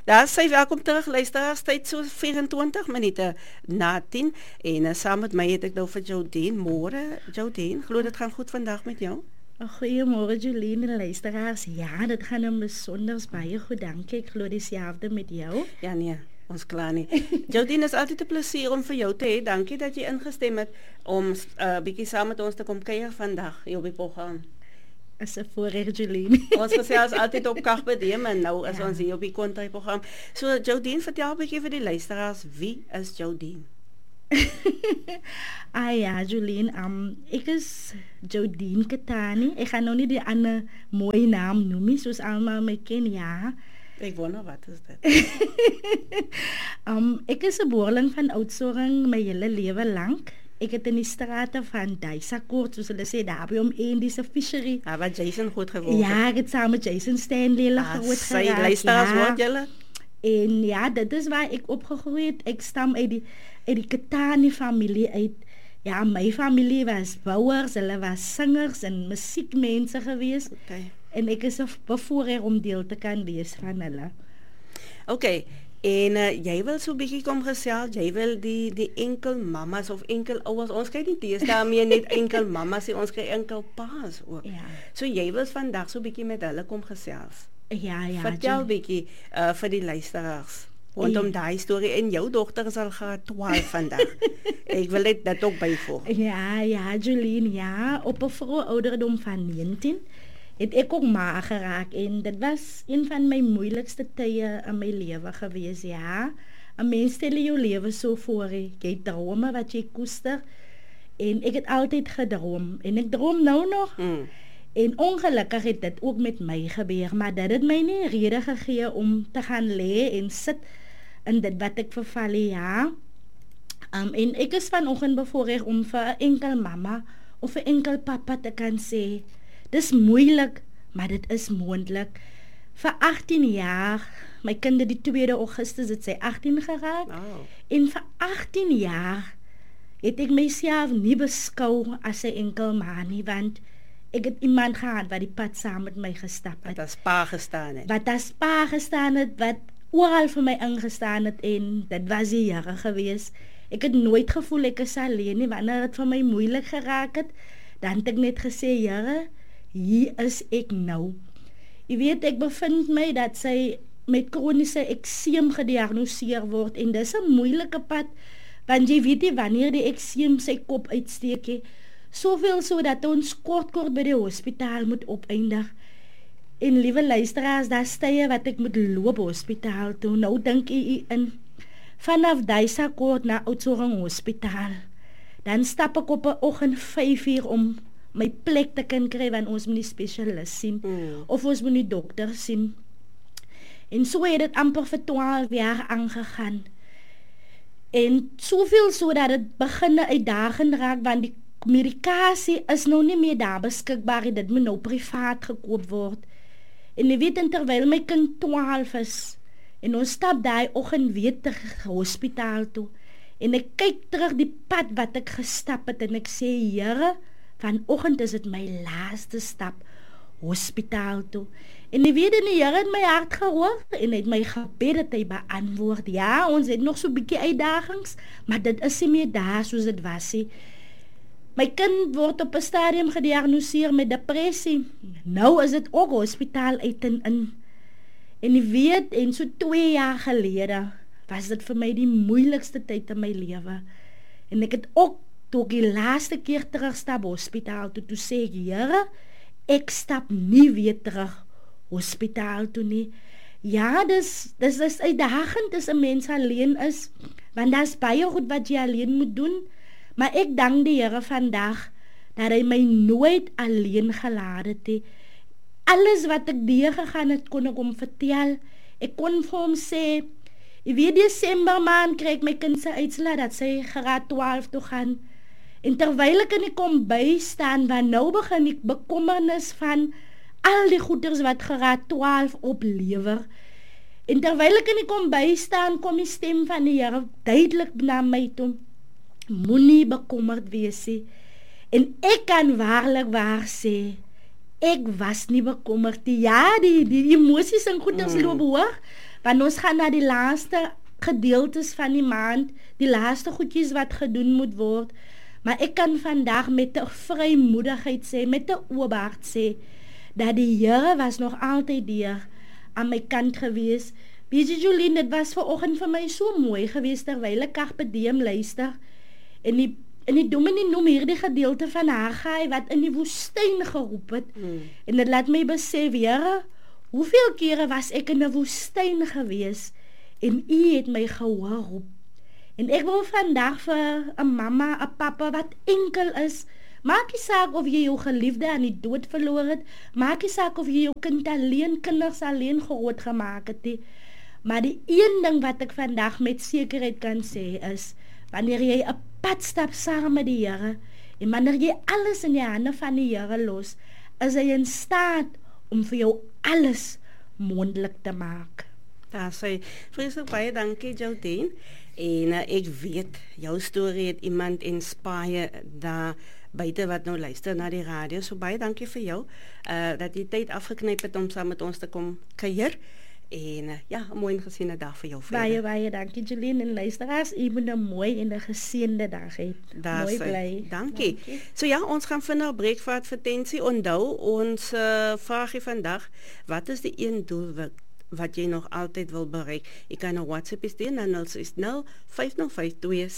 Daar sê welkom terug luisteraars, tyd so 24 minute na 10 en saam met my het ek nou vir Jodine. Môre Jodine, glo dit gaan goed vandag met jou? Goeiemôre Jolien en luisteraars. Ja, dit gaan hom besonders baie goed, dankie. Ek glo dieselfde met jou. Ja nee, ons klaar nie. Jodine, is altyd 'n plesier om vir jou te hê. Dankie dat jy ingestem het om bietjie saam met ons te kom kuier vandag hier op die program. Is 'n voorreg Jolien. Ons gesels altyd op Kagbedem en nou is ons hier op die Kontra program. So Jodine, vertel 'n bietjie vir die luisteraars, wie is Jodine? Ja, Jolien, ek is Jodine Katani. Ek gaan nou nie die ander mooi naam noem nie, soos almal my ken, ja. Ek wonder wat is dit? Ek is 'n boerling van Oudtshoorn my hele lewe lank. Ek het in die strate van Duisakkoord, soos hulle sê, daar by Endiese Fishery. Ja, wat Jason goed geword. Ja, ek het saam met Jason Stanley groot geraak. Sy luisteraars hoor julle? En ja, dit is waar ek opgegroei het. Ek stam uit die Katani familie uit. Ja, my familie was bouers, hulle was singers en musiekmense geweest. Okay. En ek is bevoorreg om deel te kan wees van hulle. Okay. En jy wil so 'n bietjie kom gesels, jy wil die enkel mammas of enkel ouers, ons kyk nie teës daarmee net enkel mammas nie, ons kry enkel paas ook. Ja. So jy wil vandag so 'n bietjie met hulle kom gesels. Ja. Vertel 'n bietjie vir die luisteraars rondom daai storie en jou dogter is al graad 12 vandag. Ek wil dit ook byvoeg. Ja, Jolien, ja, op 'n vroeë ouderdom van 19 het ek ook ma geraak en dit was een van my moeilikste tye in my lewe gewees, ja. 'n Mens stel jou lewe so voor, jy drome wat jy koester en ek het altyd gedroom en ek droom nou nog. En ongelukkig het dit ook met my gebeur, maar dit het my nie rede gegee om te gaan lê en sit in dit wat ek verval het, ja. En ek is vanoggend bevoorreg om vir 'n enkel mamma of 'n enkel papa te kan sê, dis moeilik, maar dit is moontlik. Vir 18 jaar, my kind die 2 Augustus het sy 18 geraak. Oh. En vir 18 jaar het ek myself nie beskou as 'n enkel ma nie, want ek het iemand gehad wat die pad saam met my gestap het. Wat as pa gestaan het. Wat oral vir my ingestaan het en dit was die Here gewees. Ek het nooit gevoel ek is alleen nie, wanneer dit vir my moeilik geraak het, dan het ek net gesê, Here, hier is ek nou. Jy weet, ek bevind my dat sy met kroniese ekseem gediagnoseer word en dis 'n moeilike pad, want jy weet nie wanneer die ekseem sy kop uitsteek nie. Soveel so dat ons kort by die hospitaal moet opeindig. En liewe luisteraars, daar stye wat ek moet loop hospitaal toe. Nou dink u in vanaf Duisakkoord na Oudtshoorn hospitaal. Dan stap ek op 'n oggend 5 uur om my plek te kan kry, want ons moet die spesialis sien of ons moet die dokter sien. En so het dit amper vir 12 jaar aangegaan. En soveel so dat dit begin uitdagend raak, want die medikasie is nou nie meer daar beskikbaar, dit moet nou privaat gekoop word. En jy weet, terwyl my kind 12 is, en ons stap daai oggend weer terug hospitaal toe, en ek kyk terug die pad wat ek gestap het, en ek sê, Here, vanoggend is dit my laaste stap hospitaal toe. En jy weet, die Here het my hart gehoor, en het my gebed dat hy beantwoord. Ja, ons het nog so 'n bietjie uitdagings, maar dit is nie meer daar soos dit was nie. My kind word op 'n stadium gediagnoseer met depressie. Nou is dit ook hospitaal uit en in. En jy weet, en so 2 jaar gelede was dit vir my die moeilikste tyd in my lewe. En ek het ook, toe ek die laaste keer terugstap hospitaal toe sê ek, Here, ek stap nie weer terug hospitaal toe nie. Ja, dis uitdagend as 'n mens alleen is, want daar's baie goed wat jy alleen moet doen. Maar ek dank die Here vandag dat hy my nooit alleen gelaat het nie. Alles wat ek deurgegaan het, kon ek hom vertel. Ek kon vir hom sê, jy weet, Desember maand kry ek my kind se uitslaat dat sy graad 12 toe gaan. En terwyl ek in die kombuis staan, want nou begin ek bekommernis van al die goeders wat graad 12 oplewer. En terwyl ek in die kombuis staan, kom die stem van die Here duidelik na my toe. Moenie bekommerd wees nie. En ek kan waarlik waar sê, ek was nie bekommerd nie. Ja, die emosies en goeders loop hoog, want ons gaan na die laaste gedeeltes van die maand, die laaste goedjies wat gedoen moet word, maar ek kan vandag met 'n vrymoedigheid sê, met 'n oop hart sê, dat die Here was nog altyd daar aan my kant gewees. Weet jy, Jolien, dit was vanoggend vir my so mooi gewees, terwyl ek Carpe Diem luister, en die dominee noem hierdie gedeelte van Haggai, wat in die woestyn geroep het, en dit laat my besef, Here, hoeveel kere was ek in 'n woestyn gewees, en U het my gehoor roep. En ek wil vandag vir 'n mamma, 'n papa wat enkel is, maak nie saak of jy jou geliefde aan die dood verloor het, maak nie saak of jy jou kinders alleen groot gemaak het nie, maar die een ding wat ek vandag met sekerheid kan sê is, wanneer jy 'n pad stap saam met die Here, en wanneer jy alles in die hande van die Here los, is hy in staat om vir jou alles moontlik te maak. Daar sê, vreeslik baie dankie, Jodien. En ek weet, jou storie het iemand inspire daar buite wat nou luister na die radio. So baie dankie vir jou, dat jy tyd afgeknyp het om saam met ons te kom kuier. En ja, 'n mooi gesiene dag vir jou verder. Baie dankie, Jolien, en luisteraars, u moet 'n mooi en 'n geseënde dag hê. Mooi bly. Dankie. So ja, ons gaan vinnig breek vir advertensie. Onthou ons vraagie vandag, wat is die een doel wat jy nog altyd wil bereik? Jy kan 'n WhatsApp stuur na 060 505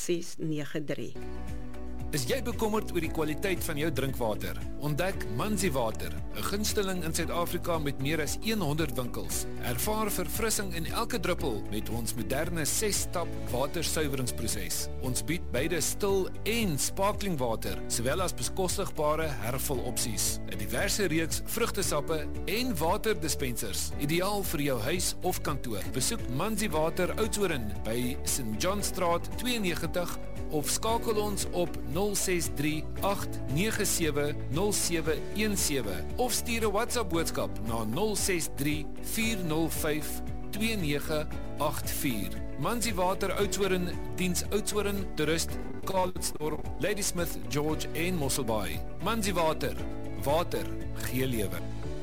2693. Is jy bekommerd oor die kwaliteit van jou drinkwater? Ontdek Manzi Water, 'n gunsteling in Suid-Afrika met meer as 100 winkels. Ervaar verfrissing in elke druppel met ons moderne 6-stap watersuiweringsproses. Ons bied beide stil en sparkling water, sowel as bekostigbare hervulopsies. 'n Diverse reeks vrugtesappe en waterdispensers, ideaal vir jou huis of kantoor. Besoek Manzi Water Oudtshoorn by St. John Straat 92 of skakel ons op 063-897-0717 of stuur 'n WhatsApp boodskap na 063-405-2984. Manzi Water Oudtshoorn diens Oudtshoorn, Toerist, Calitzdorp, Ladysmith, George en Mosselbaai. Manzi Water, water gee lewe.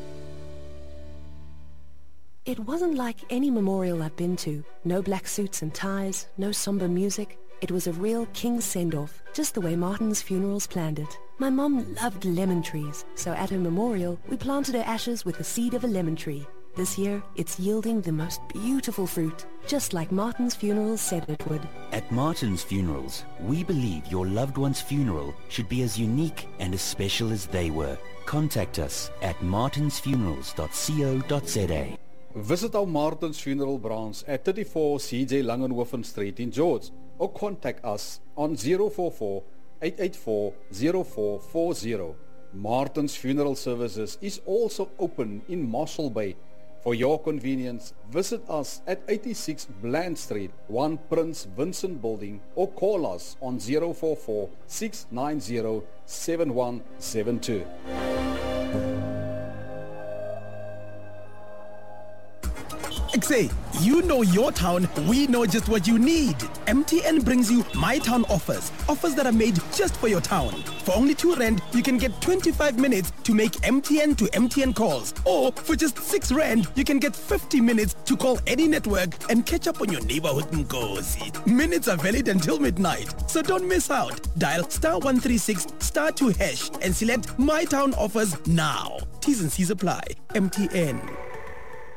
It wasn't like any memorial I've been to. No black suits and ties, no somber music. It was a real king's send-off, just the way Martin's Funerals planned it. My mum loved lemon trees, so at her memorial, we planted her ashes with the seed of a lemon tree. This year, it's yielding the most beautiful fruit, just like Martin's Funerals said it would. At Martin's Funerals, we believe your loved one's funeral should be as unique and as special as they were. Contact us at martinsfunerals.co.za. Visit our Martin's Funeral branch at 34 CJ Langenhoven Street in George, or contact us on 044-884-0440. Martin's Funeral Services is also open in Mossel Bay. For your convenience, visit us at 86 Bland Street, 1 Prince Vincent Building, or call us on 044-690-7172. Say, you know your town, we know just what you need. MTN brings you My Town offers that are made just for your town. For only R2, you can get 25 minutes to make MTN to MTN calls. Or for just R6, you can get 50 minutes to call any network and catch up on your neighborhood Nkosi. Minutes are valid until midnight, so don't miss out. Dial *136 *2# and select My Town offers now. T's and C's apply. MTN.